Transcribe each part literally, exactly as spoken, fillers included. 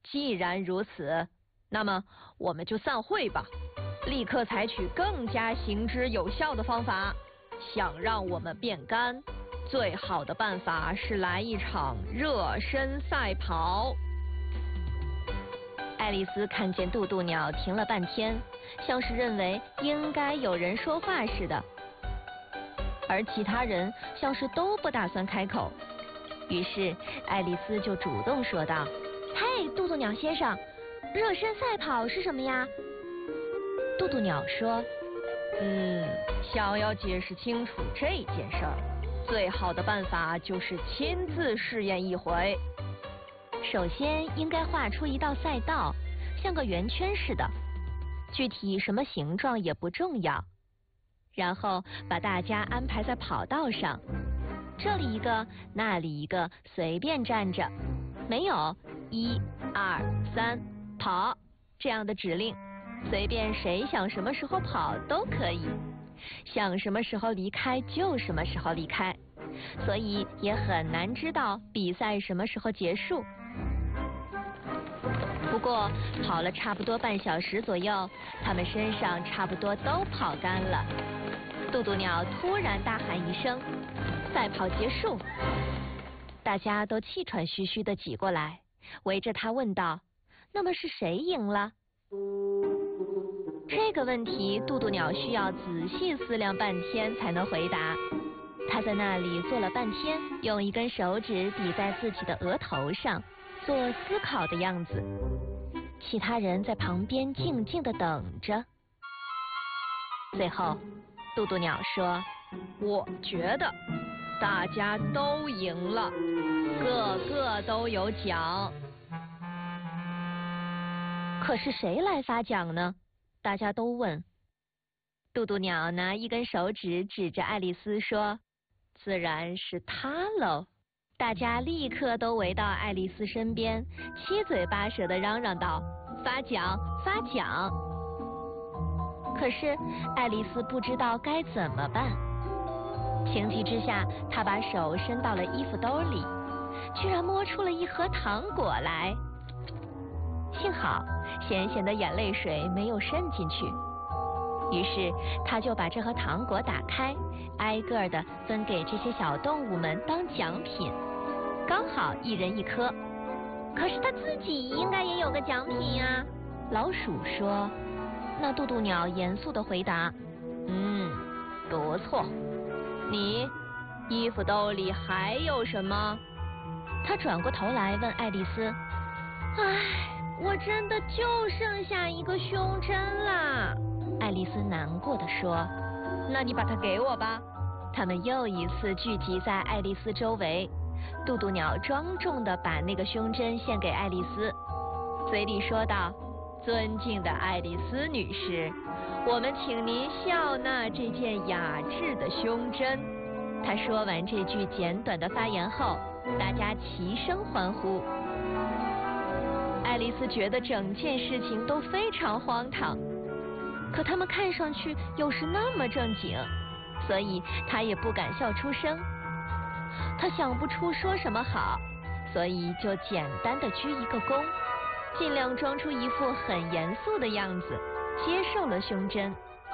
既然如此，那么我们就散会吧，立刻采取更加行之有效的方法。想让我们变干，最好的办法是来一场热身赛跑。爱丽丝看见渡渡鸟停了半天，像是认为应该有人说话似的，而其他人像是都不打算开口。于是爱丽丝就主动说道：嘿，渡渡鸟先生，热身赛跑是什么呀？渡渡鸟说：嗯，想要解释清楚这件事儿，最好的办法就是亲自试验一回。首先应该画出一道赛道，像个圆圈似的，具体什么形状也不重要。然后把大家安排在跑道上，这里一个，那里一个，随便站着，没有一二三跑这样的指令，随便谁想什么时候跑都可以，想什么时候离开就什么时候离开，所以也很难知道比赛什么时候结束。不过跑了差不多半小时左右，他们身上差不多都跑干了。渡渡鸟突然大喊一声：赛跑结束！大家都气喘吁吁地挤过来，围着他问道：那么是谁赢了？这个问题渡渡鸟需要仔细思量半天才能回答。他在那里坐了半天，用一根手指抵在自己的额头上，做思考的样子。其他人在旁边静静地等着。最后渡渡鸟说：我觉得大家都赢了，个个都有奖。可是谁来发奖呢？大家都问。渡渡鸟拿一根手指指着爱丽丝说：自然是她喽。大家立刻都围到爱丽丝身边，七嘴八舌地嚷嚷道：发奖发奖！可是爱丽丝不知道该怎么办，情急之下她把手伸到了衣服兜里，居然摸出了一盒糖果来。幸好咸咸的眼泪水没有渗进去，于是她就把这盒糖果打开，挨个的分给这些小动物们当奖品，刚好一人一颗。可是他自己应该也有个奖品呀，老鼠说。那渡渡鸟严肃地回答：嗯，不错。你衣服兜里还有什么？他转过头来问爱丽丝：唉，我真的就剩下一个胸针啦。爱丽丝难过地说：那你把它给我吧。他们又一次聚集在爱丽丝周围，渡渡鸟庄重地把那个胸针献给爱丽丝，嘴里说道：尊敬的爱丽丝女士，我们请您笑纳这件雅致的胸针。她说完这句简短的发言后，大家齐声欢呼。爱丽丝觉得整件事情都非常荒唐，可他们看上去又是那么正经，所以她也不敢笑出声。她想不出说什么好，所以就简单的鞠一个躬，尽量装出一副很严肃的样子，接受了胸针。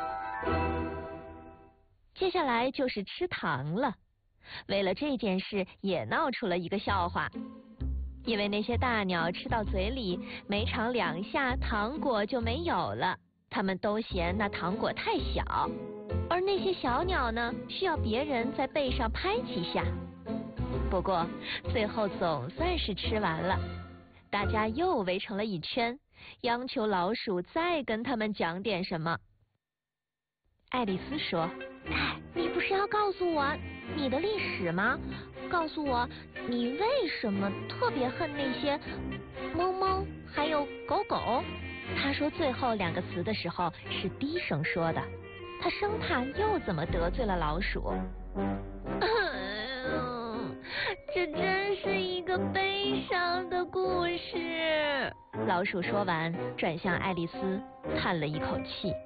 接下来就是吃糖了，为了这件事也闹出了一个笑话。因为那些大鸟吃到嘴里，没尝两下糖果就没有了，它们都嫌那糖果太小，而那些小鸟呢，需要别人在背上拍几下。不过最后总算是吃完了，大家又围成了一圈，央求老鼠再跟他们讲点什么。爱丽丝说：哎，你不是要告诉我你的历史吗？告诉我你为什么特别恨那些猫猫还有狗狗。他说最后两个词的时候是低声说的，他生怕又怎么得罪了老鼠。这真是一个悲伤的故事。老鼠说完，转向爱丽丝，叹了一口气。